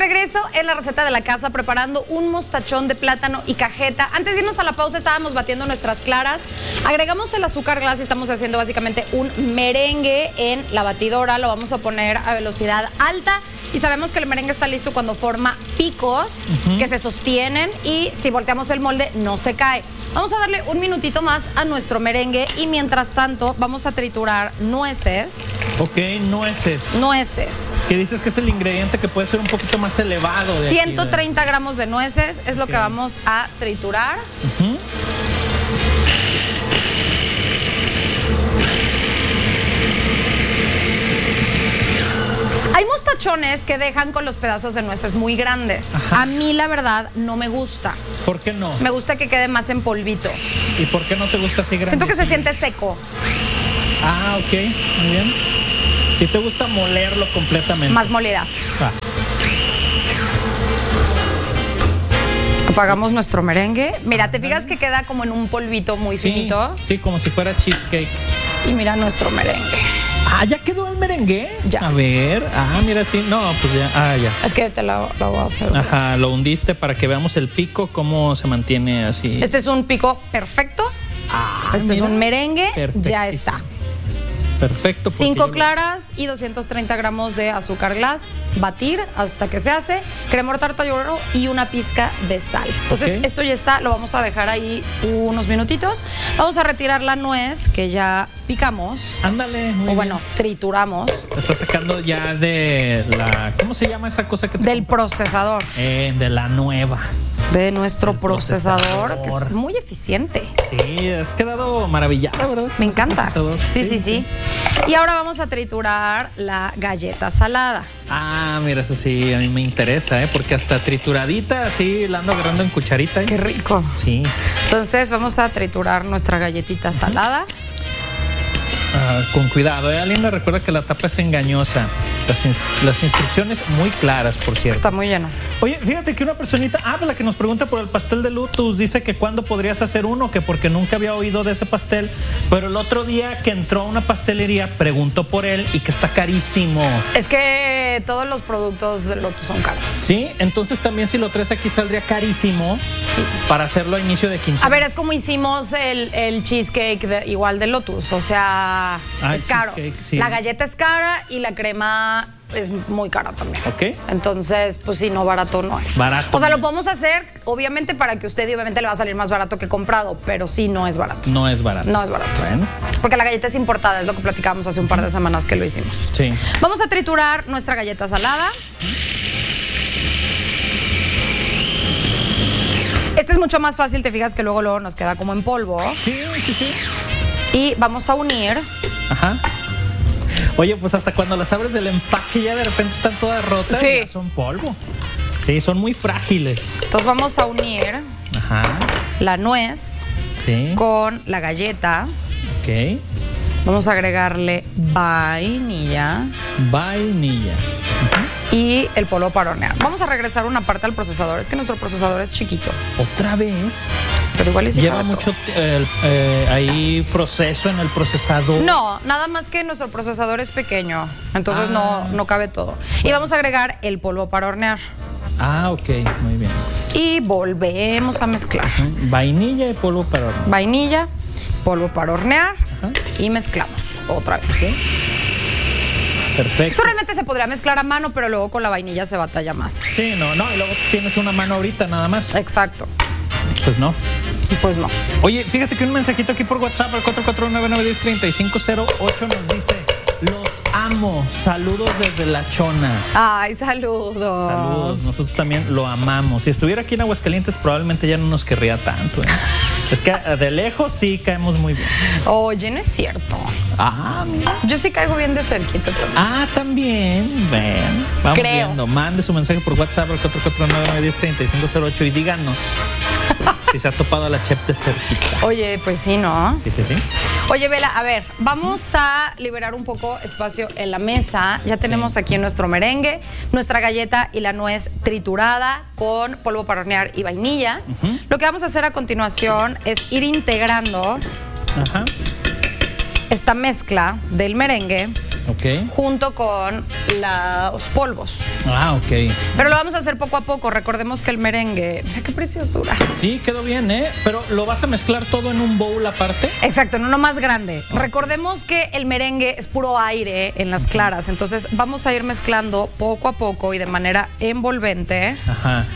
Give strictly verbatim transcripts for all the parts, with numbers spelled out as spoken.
regreso en la receta de la casa preparando un mostachón de plátano y cajeta. Antes de irnos a la pausa estábamos batiendo nuestras claras. Agregamos el azúcar glass y estamos haciendo básicamente un merengue en la batidora. Lo vamos a poner a velocidad alta y sabemos que el merengue está listo cuando forma picos uh-huh. que se sostienen y si volteamos el molde no se cae. Vamos a darle un minutito más a nuestro merengue y mientras tanto vamos a triturar nueces. Ok, nueces. Nueces. Que dices que es el ingrediente que puede ser un poquito más elevado. De ciento treinta aquí, de... gramos de nueces es lo okay. que vamos a triturar. Uh-huh. Hay mostachones que dejan con los pedazos de nueces muy grandes. Ajá. A mí, la verdad, no me gusta. ¿Por qué no? Me gusta que quede más en polvito. ¿Y por qué no te gusta así grande? Siento que se siente seco. Ah, ok. Muy bien. ¿Y te gusta molerlo completamente? Más molida. Ah. Apagamos nuestro merengue. Mira, ¿te fijas que queda como en un polvito muy sí, finito? Sí, como si fuera cheesecake. Y mira nuestro merengue. Ah, ¿ya quedó el merengue? Ya. A ver, ah, mira, sí, no, pues ya, ah, ya. Es que te lo, lo voy a hacer. Ajá, lo hundiste para que veamos el pico, cómo se mantiene así. Este es un pico perfecto. Ah, este mira. Es un merengue, ya está. Perfecto. Cinco claras y doscientos treinta gramos de azúcar glass. Batir hasta que se hace. Cremor tartalero y una pizca de sal. Entonces, okay. esto ya está. Lo vamos a dejar ahí unos minutitos. Vamos a retirar la nuez que ya picamos. Ándale. O bien. Bueno, trituramos. Lo está sacando ya de la... ¿Cómo se llama esa cosa que te Del compras? procesador. Eh, de la nueva. De nuestro procesador, procesador, que es muy eficiente. Sí, has quedado maravillada, ¿verdad? Me encanta. Sí, sí, sí, sí. Y ahora vamos a triturar la galleta salada. Ah, mira, eso sí, a mí me interesa, ¿eh? Porque hasta trituradita, así la ando agarrando en cucharita. ¿eh? Qué rico. Sí. Entonces vamos a triturar nuestra galletita uh-huh. salada. Ah, con cuidado, ¿eh? Linda, recuerda que la tapa es engañosa. Las, in las instrucciones muy claras, por cierto. Está muy lleno. Oye, fíjate que una personita, ah, la que nos pregunta por el pastel de Lotus, dice que cuándo podrías hacer uno, que porque nunca había oído de ese pastel, pero el otro día que entró a una pastelería preguntó por él y que está carísimo. Es que todos los productos de Lotus son caros. Sí, entonces también si lo traes aquí saldría carísimo sí. para hacerlo a inicio de quincena. A ver, es como hicimos el, el cheesecake de, igual de Lotus, o sea, ah, es caro. Sí. La galleta es cara y la crema es muy cara también. Ok. Entonces, pues sí, no, barato no es. Barato. O sea, no lo podemos hacer, obviamente, para que usted, y obviamente le va a salir más barato que comprado, pero sí no es barato. No es barato. No es barato. Bueno. Porque la galleta es importada, es lo que platicábamos hace un par de semanas que lo hicimos. Sí. Vamos a triturar nuestra galleta salada. Este es mucho más fácil, te fijas que luego, luego nos queda como en polvo. Sí, sí, sí. Y vamos a unir. Ajá. Oye, pues hasta cuando las abres del empaque ya de repente están todas rotas sí. y ya son polvo. Sí, son muy frágiles. Entonces vamos a unir Ajá. la nuez sí. con la galleta. Ok. Vamos a agregarle vainilla. Vainilla. Uh-huh. Y el polvo para hornear. Vamos a regresar una parte al procesador. Es que nuestro procesador es chiquito. ¿Otra vez? Pero igual es ¿Lleva mucho eh, eh, ahí proceso en el procesador? No, nada más que nuestro procesador es pequeño. Entonces ah. no, no cabe todo. Y vamos a agregar el polvo para hornear. Ah, ok, muy bien. Y volvemos a mezclar. Uh-huh. Vainilla y polvo para hornear. Vainilla, polvo para hornear. Ajá. Y mezclamos otra vez. Okay. Perfecto. Esto realmente se podría mezclar a mano, pero luego con la vainilla se batalla más. Sí, no, no, y luego tienes una mano ahorita nada más. Exacto. Pues no. Pues no. Oye, fíjate que un mensajito aquí por WhatsApp al cuatro cuatro nueve nueve uno cero tres cinco cero ocho nos dice: los amo, saludos desde La Chona. Ay, saludos. Saludos, nosotros también lo amamos. Si estuviera aquí en Aguascalientes probablemente ya no nos querría tanto, ¿eh? Es que de lejos sí caemos muy bien. Oye, no es cierto. Ah, mira. Yo sí caigo bien de cerquita también. Ah, también. Ven, vamos Creo. viendo. Mande su mensaje por WhatsApp al cuatro cuatro nueve nueve uno cero tres cinco cero ocho y díganos si se ha topado a la chef de cerquita. Oye, pues sí, ¿no? Sí, sí, sí. Oye, Vela, a ver, vamos a liberar un poco espacio en la mesa. Ya tenemos sí. aquí nuestro merengue, nuestra galleta y la nuez triturada con polvo para hornear y vainilla. Uh-huh. Lo que vamos a hacer a continuación es ir integrando Ajá. esta mezcla del merengue Ok. junto con los polvos. Ah, ok. Pero lo vamos a hacer poco a poco. Recordemos que el merengue, mira qué preciosura. Sí, quedó bien, ¿eh? Pero ¿lo vas a mezclar todo en un bowl aparte? Exacto, en uno más grande. Recordemos que el merengue es puro aire en las claras, entonces vamos a ir mezclando poco a poco y de manera envolvente. Ajá.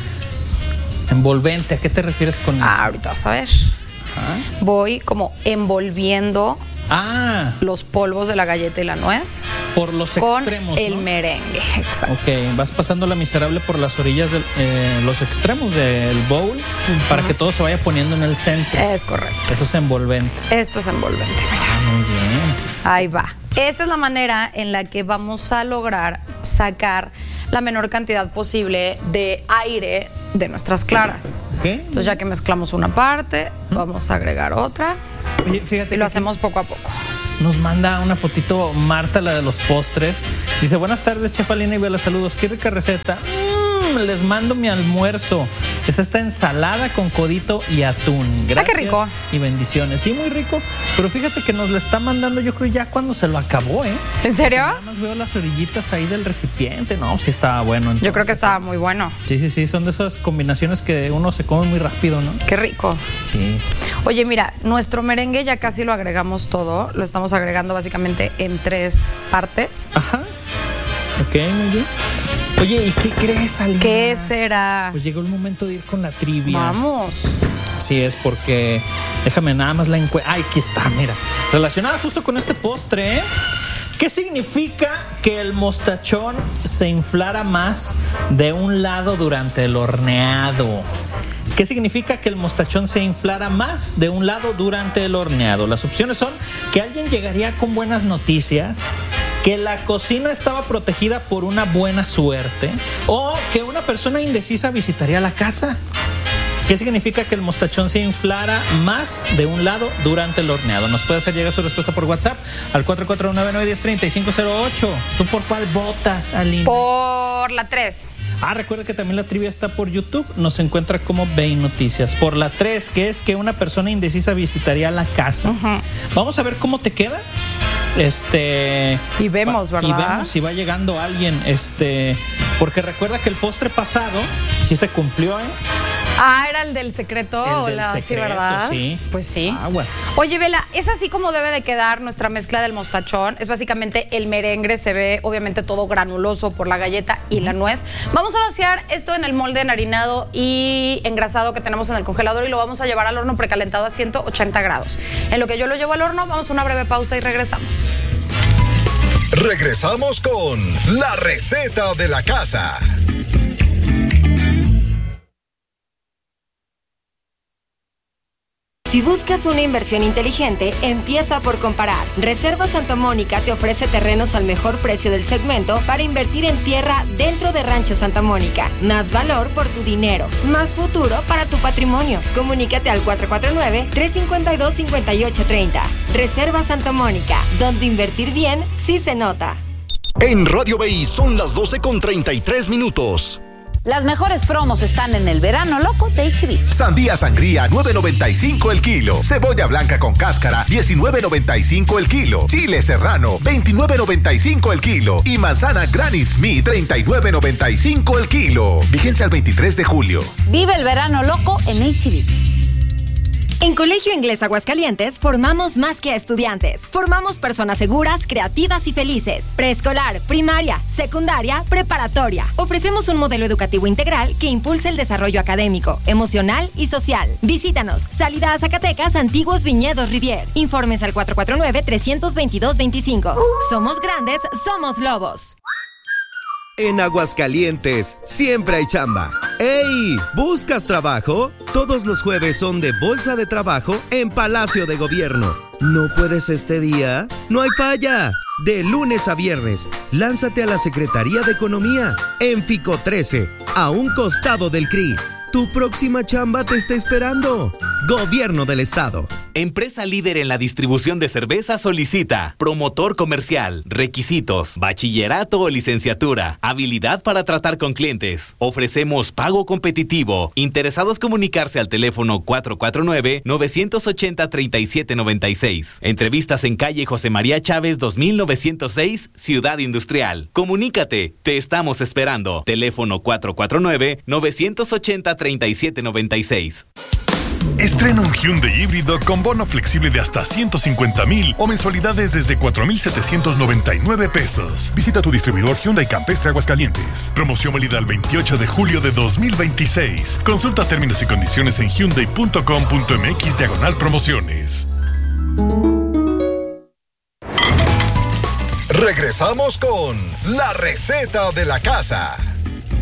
Envolvente, ¿a qué te refieres con eso? Ah, ahorita vas a ver. Ajá. Voy como envolviendo Ah, los polvos de la galleta y la nuez por los con extremos, el ¿no? merengue. Exacto. Ok, vas pasando la miserable por las orillas de eh, los extremos del bowl uh-huh. para que todo se vaya poniendo en el centro. Es correcto. Eso es envolvente. Esto es envolvente, mira. Ah, muy bien. Ahí va. Esa es la manera en la que vamos a lograr sacar la menor cantidad posible de aire de nuestras claras. ¿Qué? Entonces, ya que mezclamos una parte, vamos a agregar otra. Oye, fíjate y lo que hacemos poco a poco. Nos manda una fotito Marta, la de los postres. Dice, buenas tardes, Chef Alina y Bela, saludos. Qué rica receta. Mm, les mando mi almuerzo. Es esta ensalada con codito y atún. Gracias. Ah, qué rico. Y bendiciones. Sí, muy rico. Pero fíjate que nos le está mandando, yo creo, ya cuando se lo acabó, ¿eh? ¿En serio? Nada más veo las orillitas ahí del recipiente. No, sí estaba bueno. Entonces, yo creo que estaba muy bueno. Sí, sí, sí. Son de esas combinaciones que uno se come muy rápido, ¿no? Qué rico. Sí. Oye, mira, nuestro merengue ya casi lo agregamos todo. Lo estamos agregando básicamente en tres partes. Ajá. Ok, muy bien. Oye, ¿y qué crees, Alina? ¿Qué será? Pues llegó el momento de ir con la trivia. Vamos. Así es, porque déjame nada más la encuentro. Ay, aquí está, mira. Relacionada justo con este postre, ¿eh? ¿Qué significa que el mostachón se inflara más de un lado durante el horneado? ¿Qué significa que el mostachón se inflara más de un lado durante el horneado? Las opciones son que alguien llegaría con buenas noticias, que la cocina estaba protegida por una buena suerte o que una persona indecisa visitaría la casa. ¿Qué significa que el mostachón se inflara más de un lado durante el horneado? Nos puede hacer llegar su respuesta por WhatsApp al cuatro cuatro nueve nueve, uno cero tres cinco cero ocho. ¿Tú por cuál votas, Alina? Por la tres. Ah, recuerda que también la trivia está por YouTube. Nos encuentra como Ve Noticias. Por la tres, que es que una persona indecisa visitaría la casa. Uh-huh. Vamos a ver cómo te queda. Este. Y vemos, ¿verdad? Y vemos si va llegando alguien. Este. Porque recuerda que el postre pasado sí se cumplió, ¿eh? Ah, era el del secreto. El del Hola, secreto, sí, ¿verdad? Sí. Pues sí. Aguas. Oye, Bela, es así como debe de quedar nuestra mezcla del mostachón. Es básicamente el merengue, se ve obviamente todo granuloso por la galleta y uh-huh. la nuez. Vamos a vaciar esto en el molde enharinado y engrasado que tenemos en el congelador y lo vamos a llevar al horno precalentado a ciento ochenta grados. En lo que yo lo llevo al horno, vamos a una breve pausa y regresamos. Regresamos con la receta de la casa. Si buscas una inversión inteligente, empieza por comparar. Reserva Santa Mónica te ofrece terrenos al mejor precio del segmento para invertir en tierra dentro de Rancho Santa Mónica. Más valor por tu dinero, más futuro para tu patrimonio. Comunícate al cuatro cuatro nueve, tres cinco dos, cinco ocho tres cero. Reserva Santa Mónica, donde invertir bien sí se nota. En Radio B I son las doce con treinta y tres minutos. Las mejores promos están en el verano loco de H B. Sandía sangría, nueve noventa y cinco el kilo. Cebolla blanca con cáscara, diecinueve noventa y cinco el kilo. Chile serrano, veintinueve noventa y cinco el kilo. Y manzana Granny Smith, treinta y nueve noventa y cinco el kilo. Vigencia al veintitrés de julio. Vive el verano loco en H B. En Colegio Inglés Aguascalientes formamos más que estudiantes. Formamos personas seguras, creativas y felices. Preescolar, primaria, secundaria, preparatoria. Ofrecemos un modelo educativo integral que impulsa el desarrollo académico, emocional y social. Visítanos. Salida a Zacatecas, Antiguos Viñedos Rivier. Informes al cuatro cuatro nueve, tres dos dos, dos cinco. Somos grandes, somos lobos. En Aguascalientes siempre hay chamba. ¡Ey! ¿Buscas trabajo? Todos los jueves son de Bolsa de Trabajo en Palacio de Gobierno. ¿No puedes este día? ¡No hay falla! De lunes a viernes, lánzate a la Secretaría de Economía en Fico trece, a un costado del C R I. Tu próxima chamba te está esperando. Gobierno del Estado. Empresa líder en la distribución de cerveza solicita promotor comercial, requisitos, bachillerato o licenciatura, habilidad para tratar con clientes. Ofrecemos pago competitivo. Interesados comunicarse al teléfono cuatro cuatro nueve, nueve ocho cero, tres siete nueve seis. Entrevistas en calle José María Chávez dos mil novecientos seis, Ciudad Industrial. Comunícate, te estamos esperando. Teléfono cuatro cuatro nueve, nueve ocho cero, tres siete nueve seis. Estrena un Hyundai híbrido con bono flexible de hasta ciento cincuenta mil o mensualidades desde cuatro mil setecientos noventa y nueve pesos. Visita tu distribuidor Hyundai Campestre Aguascalientes. Promoción válida el veintiocho de julio de dos mil veintiséis. Consulta términos y condiciones en hyundai punto com punto m x diagonal promociones. Regresamos con la receta de la casa.